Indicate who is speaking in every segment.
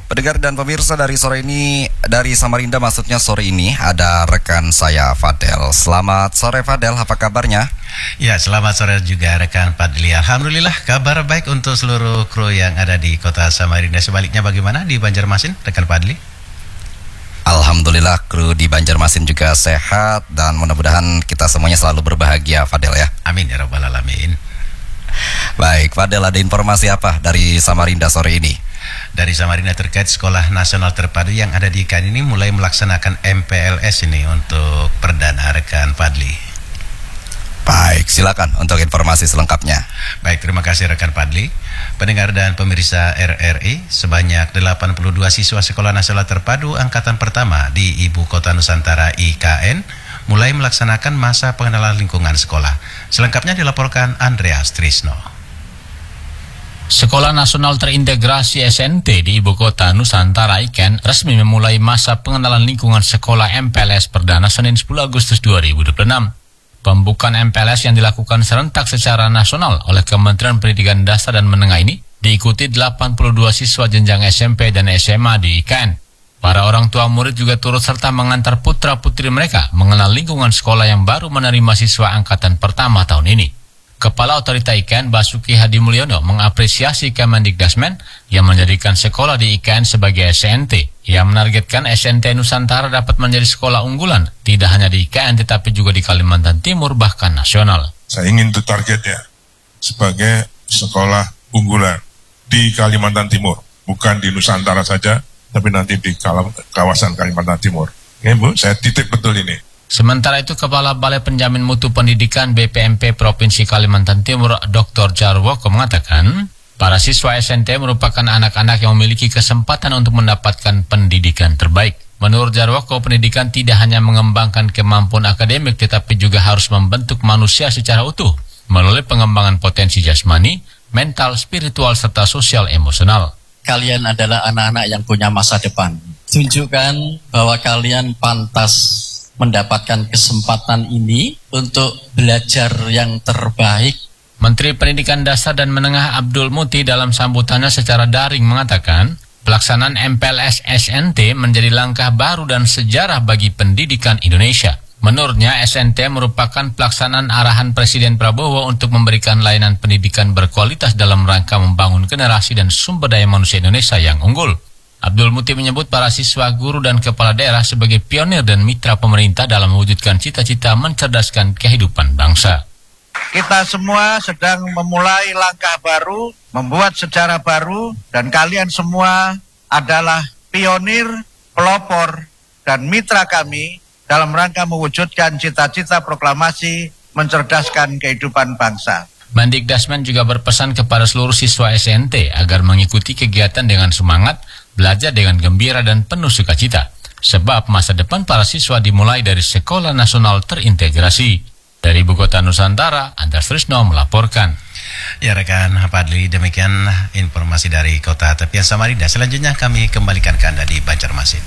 Speaker 1: Pendengar dan pemirsa dari sore ini, dari Samarinda maksudnya sore ini ada rekan saya Fadel. Selamat sore Fadel, apa kabarnya?
Speaker 2: Ya, selamat sore juga rekan Padli. Alhamdulillah kabar baik untuk seluruh kru yang ada di kota Samarinda. Sebaliknya bagaimana di Banjarmasin rekan Padli?
Speaker 1: Alhamdulillah kru di Banjarmasin juga sehat dan mudah-mudahan kita semuanya selalu berbahagia Fadel ya.
Speaker 2: Amin ya rabbal alamin.
Speaker 1: Baik Fadel, ada informasi apa dari Samarinda sore ini?
Speaker 2: Dari Samarinda terkait Sekolah Nasional Terpadu yang ada di IKN ini mulai melaksanakan MPLS ini untuk perdana rekan Padli.
Speaker 1: Baik, silakan untuk informasi selengkapnya.
Speaker 2: Baik, terima kasih rekan Padli. Pendengar dan pemirsa RRI, sebanyak 82 siswa Sekolah Nasional Terpadu Angkatan Pertama di Ibu Kota Nusantara IKN mulai melaksanakan masa pengenalan lingkungan sekolah. Selengkapnya dilaporkan Andreas Trisno.
Speaker 3: Sekolah Nasional Terintegrasi SNT di Ibu Kota Nusantara IKN resmi memulai masa pengenalan lingkungan sekolah MPLS perdana Senin 10 Agustus 2026. Pembukaan MPLS yang dilakukan serentak secara nasional oleh Kementerian Pendidikan Dasar dan Menengah ini diikuti 82 siswa jenjang SMP dan SMA di IKN. Para orang tua murid juga turut serta mengantar putra-putri mereka mengenal lingkungan sekolah yang baru menerima siswa angkatan pertama tahun ini. Kepala Otorita IKN Basuki Hadi Mulyono mengapresiasi Kemendikdasmen yang menjadikan sekolah di IKN sebagai SNT. Ia menargetkan SNT Nusantara dapat menjadi sekolah unggulan, tidak hanya di IKN tetapi juga di Kalimantan Timur bahkan nasional.
Speaker 4: Saya ingin itu targetnya sebagai sekolah unggulan di Kalimantan Timur, bukan di Nusantara saja, tapi nanti di kawasan Kalimantan Timur. Ya Bu, saya titip betul ini.
Speaker 3: Sementara itu, Kepala Balai Penjamin Mutu Pendidikan BPMP Provinsi Kalimantan Timur, Dr. Jarwoko mengatakan, para siswa SNT merupakan anak-anak yang memiliki kesempatan untuk mendapatkan pendidikan terbaik. Menurut Jarwoko, pendidikan tidak hanya mengembangkan kemampuan akademik, tetapi juga harus membentuk manusia secara utuh, melalui pengembangan potensi jasmani, mental, spiritual, serta sosial emosional.
Speaker 5: Kalian adalah anak-anak yang punya masa depan. Tunjukkan bahwa kalian pantas mendapatkan kesempatan ini untuk belajar yang terbaik.
Speaker 3: Menteri Pendidikan Dasar dan Menengah Abdul Muti dalam sambutannya secara daring mengatakan, pelaksanaan MPLS SNT menjadi langkah baru dan sejarah bagi pendidikan Indonesia. Menurutnya, SNT merupakan pelaksanaan arahan Presiden Prabowo untuk memberikan layanan pendidikan berkualitas dalam rangka membangun generasi dan sumber daya manusia Indonesia yang unggul. Abdul Muti menyebut para siswa, guru, dan kepala daerah sebagai pionir dan mitra pemerintah dalam mewujudkan cita-cita mencerdaskan kehidupan bangsa.
Speaker 6: Kita semua sedang memulai langkah baru, membuat sejarah baru, dan kalian semua adalah pionir, pelopor, dan mitra kami dalam rangka mewujudkan cita-cita proklamasi mencerdaskan kehidupan bangsa.
Speaker 3: Mendikdasmen juga berpesan kepada seluruh siswa SNT agar mengikuti kegiatan dengan semangat, belajar dengan gembira dan penuh sukacita. Sebab masa depan para siswa dimulai dari Sekolah Nasional Terintegrasi. Dari Ibu Kota Nusantara, Andreas Trisno melaporkan.
Speaker 2: Ya rekan Padli, demikian informasi dari kota tepian Samarinda. Selanjutnya kami kembalikan ke Anda di Banjarmasin.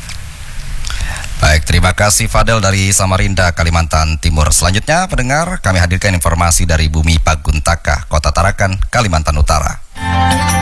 Speaker 1: Baik, terima kasih Fadel dari Samarinda, Kalimantan Timur. Selanjutnya, pendengar, kami hadirkan informasi dari Bumi Paguntaka, Kota Tarakan, Kalimantan Utara.